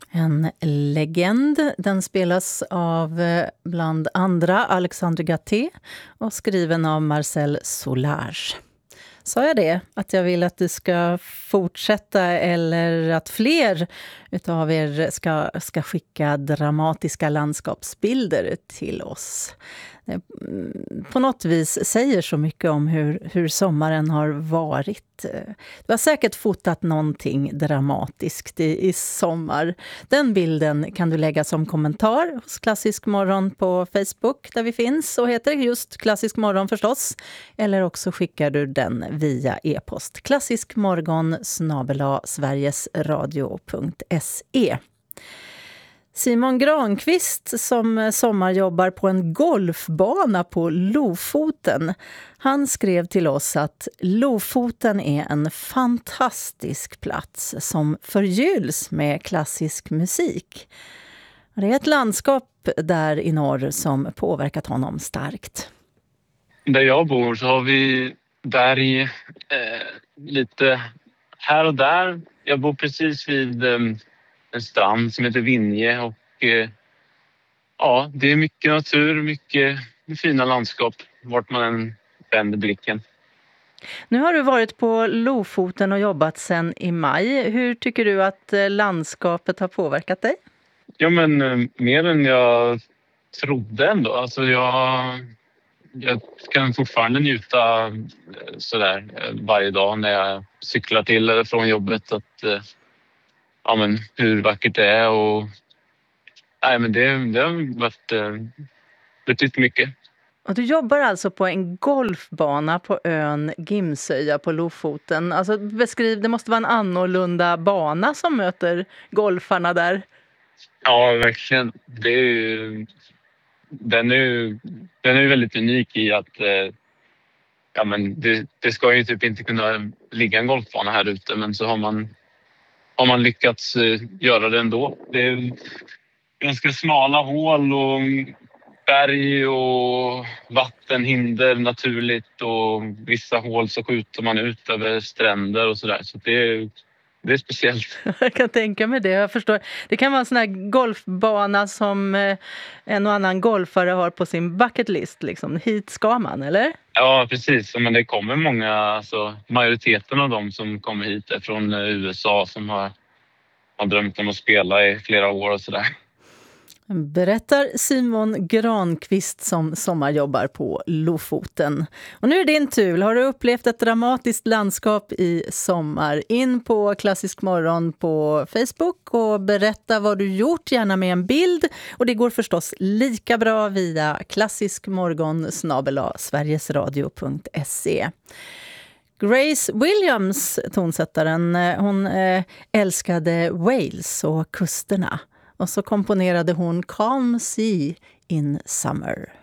En legend. Den spelas av bland andra Alexandre Gatté och skriven av Marcel Soulage. Sa jag det? Att jag vill att du ska fortsätta eller att fler utav er ska skicka dramatiska landskapsbilder till oss. På något vis säger så mycket om hur sommaren har varit. Du har säkert fotat någonting dramatiskt i sommar. Den bilden kan du lägga som kommentar hos Klassisk morgon på Facebook där vi finns och heter just Klassisk morgon förstås. Eller också skickar du den via e-post klassiskmorgon@sverigesradio.se. Simon Granqvist som sommarjobbar på en golfbana på Lofoten. Han skrev till oss att Lofoten är en fantastisk plats som förgylls med klassisk musik. Det är ett landskap där i norr som påverkat honom starkt. Där jag bor så har vi berg lite här och där. Jag bor precis vid en strand som heter Vinje och ja, det är mycket natur, mycket fina landskap vart man än vänder blicken. Nu har du varit på Lofoten och jobbat sedan i maj. Hur tycker du att landskapet har påverkat dig? Ja, men mer än jag trodde ändå. Alltså jag kan fortfarande njuta sådär varje dag när jag cyklar till eller från jobbet att ja, men hur vackert det är och nej, men det har varit betytt mycket. Och du jobbar alltså på en golfbana på ön Gimsöja på Lofoten. Alltså beskriv, det måste vara en annorlunda bana som möter golfarna där. Ja, verkligen. Det är ju, den är ju väldigt unik i att ja, men det ska ju typ inte kunna ligga en golfbana här ute, men så har man lyckats göra det ändå. Det är ganska smala hål och berg och vattenhinder naturligt och vissa hål så skjuter man ut över stränder och sådär. Så det är speciellt. Jag kan tänka mig det, jag förstår. Det kan vara en sån här golfbana som en och annan golfare har på sin bucket list. Liksom. Hit ska man, eller? Ja, precis. Men det kommer många, alltså majoriteten av dem som kommer hit är från USA som har drömt om att spela i flera år och sådär. Berättar Simon Granqvist som sommarjobbar på Lofoten. Och nu är det din tur. Har du upplevt ett dramatiskt landskap i sommar? In på Klassisk morgon på Facebook och berätta vad du gjort, gärna med en bild. Och det går förstås lika bra via klassiskmorgon@sverigesradio.se. Grace Williams, tonsättaren, hon älskade Wales och kusterna. Och så komponerade hon Calm Sea in Summer.